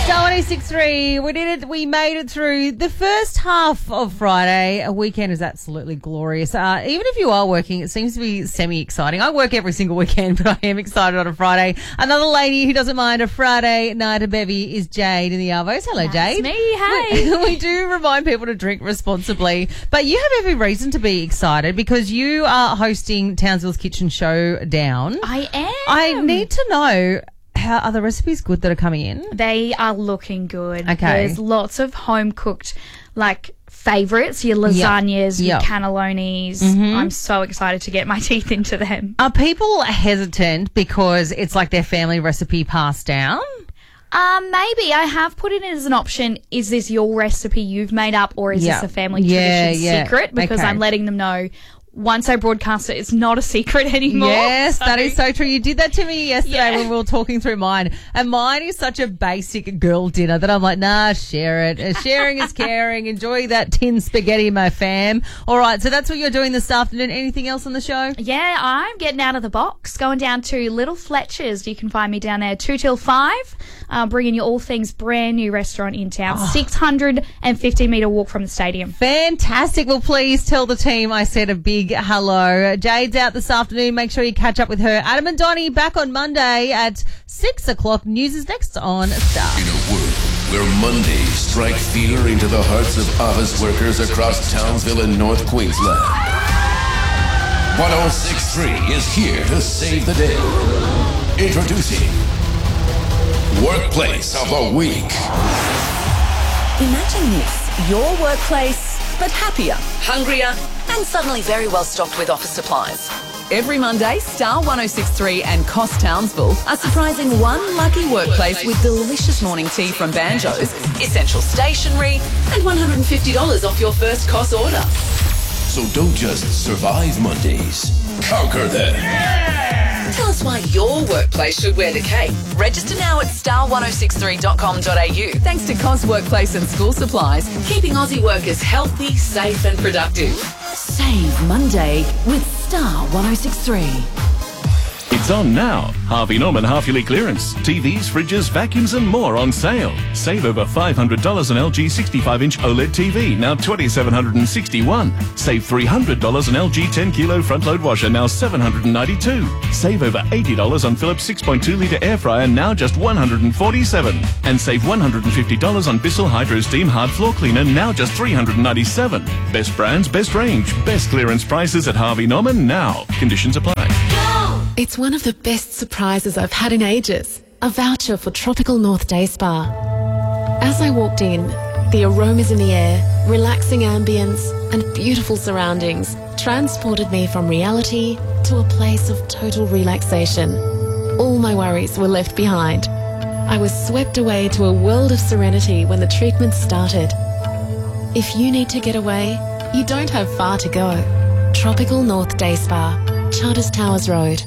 Star 106.3, we did it. We made it through the first half of Friday. A weekend is absolutely glorious. Even if you are working, it seems to be semi-exciting. I work every single weekend, but I am excited on a Friday. Another lady who doesn't mind a Friday night of bevy is Jade in the Arvos. Hello, Jade. That's me. Hey. We do remind people to drink responsibly, but you have every reason to be excited because you are hosting Townsville's Kitchen Showdown. I am. I need to know, are the recipes good that are coming in? They are looking good. Okay. There's lots of home-cooked, favourites, your lasagnas, your cannellonis. I'm so excited to get my teeth into them. Are people hesitant because it's like their family recipe passed down? Maybe. I have put it in as an option. Is this your recipe you've made up, or is this a family tradition secret? Because I'm letting them know once I broadcast it, it's not a secret anymore. Yes, that is so true. You did that to me yesterday when we were talking through mine. And mine is such a basic girl dinner that I'm like, nah, share it. Sharing is caring. Enjoy that tin spaghetti, my fam. All right, so that's what you're doing this afternoon. Anything else on the show? Yeah, I'm getting out of the box, going down to Little Fletcher's. You can find me down there 2 till 5, bringing you all things brand new restaurant in town. 650-metre walk from the stadium. Fantastic. Well, please tell the team I said a big hello. Jade's out this afternoon. Make sure you catch up with her. Adam and Donnie back on Monday at 6 o'clock. News is next on Star. In a world where Mondays strike fear into the hearts of office workers across Townsville and North Queensland, 106.3 is here to save the day. Introducing Workplace of the Week. Imagine this, your workplace, but happier, hungrier, and suddenly very well stocked with office supplies. Every Monday, Star 106.3 and Cost Townsville are surprising one lucky workplace with delicious morning tea from Banjo's, essential stationery, and $150 off your first Cost order. So don't just survive Mondays, conquer them. Tell us why your workplace should wear the cape. Register now at star1063.com.au. Thanks to Cos Workplace and School Supplies, keeping Aussie workers healthy, safe and productive. Save Monday with Star 106.3. It's on now. Harvey Norman half-yearly clearance. TVs, fridges, vacuums and more on sale. Save over $500 on LG 65-inch OLED TV, now $2,761. Save $300 on LG 10-kilo front-load washer, now $792. Save over $80 on Philips 6.2-litre air fryer, now just $147. And save $150 on Bissell Hydro Steam hard floor cleaner, now just $397. Best brands, best range, best clearance prices at Harvey Norman now. Conditions apply. It's one of the best surprises I've had in ages. A voucher for Tropical North Day Spa. As I walked in, the aromas in the air, relaxing ambience, and beautiful surroundings transported me from reality to a place of total relaxation. All my worries were left behind. I was swept away to a world of serenity when the treatment started. If you need to get away, you don't have far to go. Tropical North Day Spa, Charters Towers Road.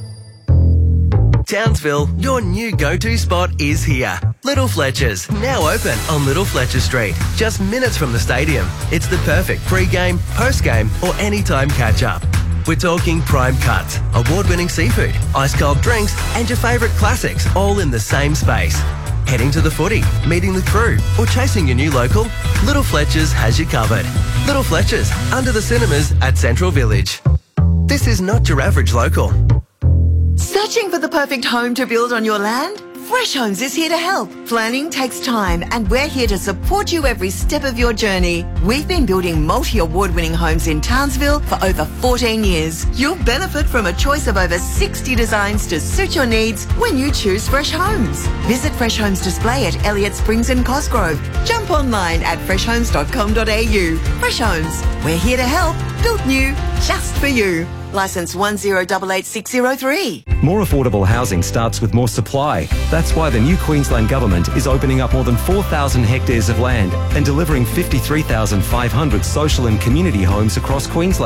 Townsville, your new go-to spot is here. Little Fletcher's, now open on Little Fletcher Street, just minutes from the stadium. It's the perfect pre-game, post-game or anytime catch-up. We're talking prime cuts, award-winning seafood, ice-cold drinks and your favourite classics all in the same space. Heading to the footy, meeting the crew or chasing your new local? Little Fletcher's has you covered. Little Fletcher's, under the cinemas at Central Village. This is not your average local. Searching for the perfect home to build on your land? Fresh Homes is here to help. Planning takes time and we're here to support you every step of your journey. We've been building multi-award-winning homes in Townsville for over 14 years. You'll benefit from a choice of over 60 designs to suit your needs when you choose Fresh Homes. Visit Fresh Homes Display at Elliott Springs and Cosgrove. Jump online at freshhomes.com.au. Fresh Homes, we're here to help. Built new, just for you. Licence 1088603. More affordable housing starts with more supply. That's why the new Queensland Government is opening up more than 4,000 hectares of land and delivering 53,500 social and community homes across Queensland.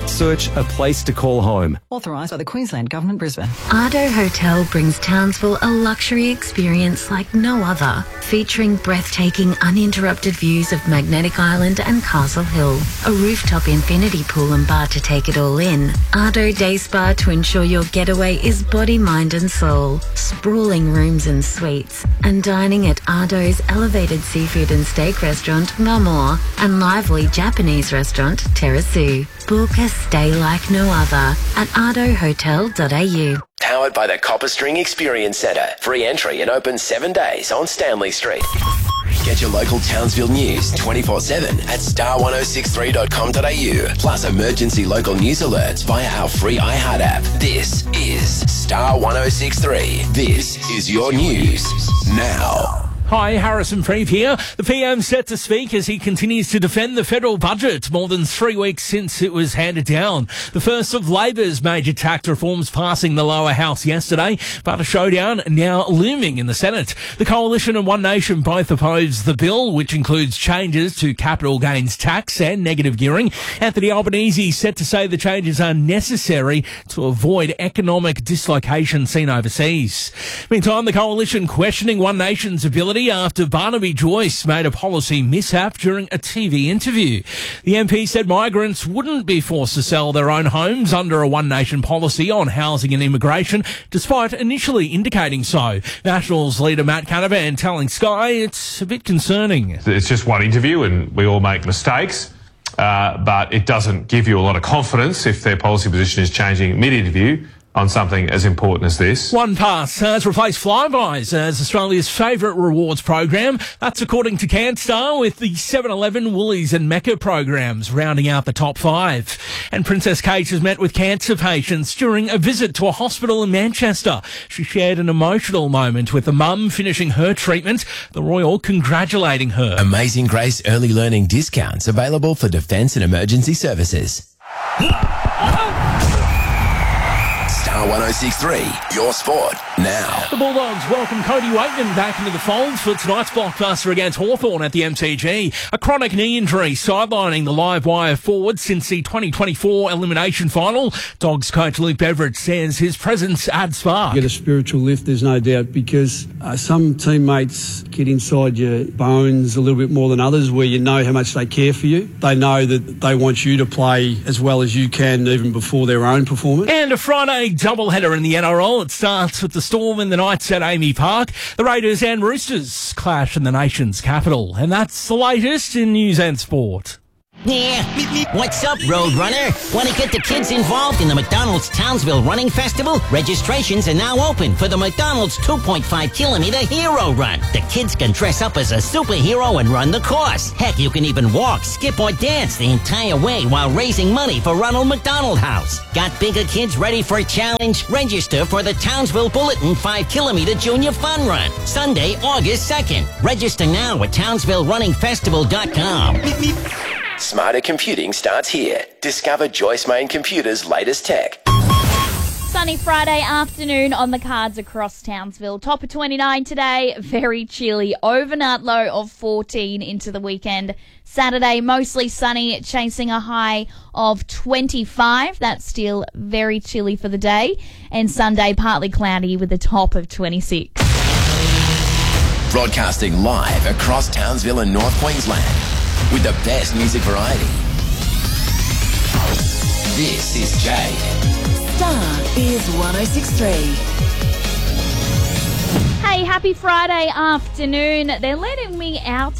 Search a place to call home. Authorised by the Queensland Government, Brisbane. Ardo Hotel brings Townsville a luxury experience like no other, featuring breathtaking uninterrupted views of Magnetic Island and Castle Hill, a rooftop infinity pool and bar to take it all in, Ardo Day Spa to ensure your getaway is body, mind and soul, sprawling rooms and suites, and dining at Ardo's elevated seafood and steak restaurant, Mamor, and lively Japanese restaurant, Terrasu. Book a stay like no other at ardohotel.au. Powered by the Copper String Experience Centre. Free entry and open 7 days on Stanley Street. Get your local Townsville news 24/7 at star1063.com.au. Plus emergency local news alerts via our free iHeart app. This is Star 1063. This is your news now. Hi, Harrison Freeve here. The PM set to speak as he continues to defend the federal budget more than 3 weeks since it was handed down. The first of Labor's major tax reforms passing the lower house yesterday, but a showdown now looming in the Senate. The Coalition and One Nation both oppose the bill, which includes changes to capital gains tax and negative gearing. Anthony Albanese set to say the changes are necessary to avoid economic dislocation seen overseas. Meantime, the Coalition questioning One Nation's ability after Barnaby Joyce made a policy mishap during a TV interview. The MP said migrants wouldn't be forced to sell their own homes under a One Nation policy on housing and immigration, despite initially indicating so. Nationals leader Matt Canavan telling Sky it's a bit concerning. It's just one interview and we all make mistakes, but it doesn't give you a lot of confidence if their policy position is changing mid-interview on something as important as this. OnePass has replaced Flybuys as Australia's favourite rewards program. That's according to CanStar, with the 7-Eleven, Woolies and Mecca programs rounding out the top 5. And Princess Kate has met with cancer patients during a visit to a hospital in Manchester. She shared an emotional moment with the mum finishing her treatment, the Royal congratulating her. Amazing Grace early learning discounts available for defence and emergency services. Star 1063, your sport now. The Bulldogs welcome Cody Waitman back into the fold for tonight's blockbuster against Hawthorn at the MCG. A chronic knee injury sidelining the live wire forward since the 2024 elimination final. Dogs coach Luke Beveridge says his presence adds spark. You get a spiritual lift, there's no doubt, because some teammates get inside your bones a little bit more than others, where you know how much they care for you. They know that they want you to play as well as you can even before their own performance. And a Friday doubleheader in the NRL. It starts with the Storm and the Knights at Amy Park. The Raiders and Roosters clash in the nation's capital. And that's the latest in news and sport. Yeah, what's up, Roadrunner? Want to get the kids involved in the McDonald's Townsville Running Festival? Registrations are now open for the McDonald's 2.5-kilometer Hero Run. The kids can dress up as a superhero and run the course. Heck, you can even walk, skip, or dance the entire way while raising money for Ronald McDonald House. Got bigger kids ready for a challenge? Register for the Townsville Bulletin 5-kilometer Junior Fun Run, Sunday, August 2nd. Register now at TownsvilleRunningFestival.com. Smarter computing starts here. Discover Joyce Main Computers' latest tech. Sunny Friday afternoon on the cards across Townsville. Top of 29 today, very chilly. Overnight low of 14 into the weekend. Saturday, mostly sunny, chasing a high of 25. That's still very chilly for the day. And Sunday, partly cloudy with a top of 26. Broadcasting live across Townsville and North Queensland with the best music variety. This is Jade. Star is 1063. Hey, happy Friday afternoon. They're letting me out